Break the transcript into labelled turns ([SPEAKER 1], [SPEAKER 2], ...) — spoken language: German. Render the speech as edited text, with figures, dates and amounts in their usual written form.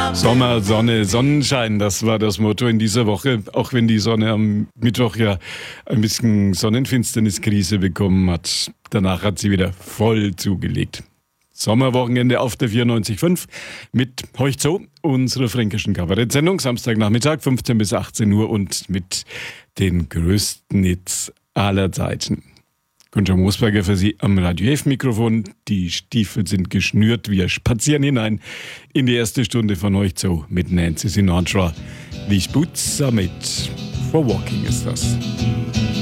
[SPEAKER 1] Sommer, Sonne, Sonnenschein, das war das Motto in dieser Woche, auch wenn die Sonne am Mittwoch ja ein bisschen Sonnenfinsterniskrise bekommen hat. Danach hat sie wieder voll zugelegt. Sommerwochenende auf der 94.5 mit Heuch zo, unserer fränkischen Kabarett-Sendung, Samstagnachmittag 15 bis 18 Uhr und mit den größten Hits aller Zeiten. Günther Moosberger für Sie am Radio F-Mikrofon. Die Stiefel sind geschnürt. Wir spazieren hinein in die erste Stunde von Heuch zo mit Nancy Sinatra. These boots are made for walking ist das.